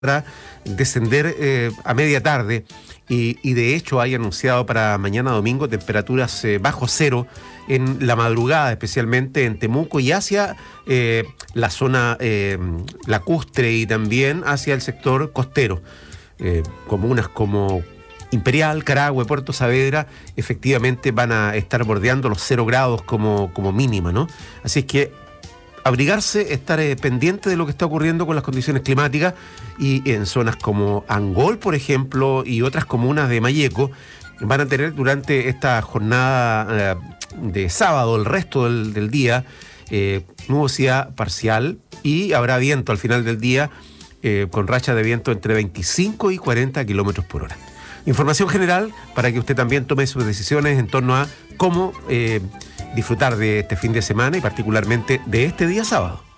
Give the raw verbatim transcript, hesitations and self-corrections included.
para descender eh, a media tarde y, y de hecho hay anunciado para mañana domingo temperaturas eh, bajo cero en la madrugada, especialmente en Temuco y hacia eh, la zona eh, lacustre y también hacia el sector costero. Eh, comunas como Imperial, Carahue, Puerto Saavedra, efectivamente van a estar bordeando los cero grados como, como mínima, ¿no? Así es que abrigarse, estar eh, pendiente de lo que está ocurriendo con las condiciones climáticas y en zonas como Angol, por ejemplo, y otras comunas de Malleco, van a tener durante esta jornada eh, de sábado, el resto del, del día, eh, nubosidad parcial y habrá viento al final del día eh, con rachas de viento entre veinticinco y cuarenta kilómetros por hora. Información general para que usted también tome sus decisiones en torno a cómo eh, disfrutar de este fin de semana y particularmente de este día sábado.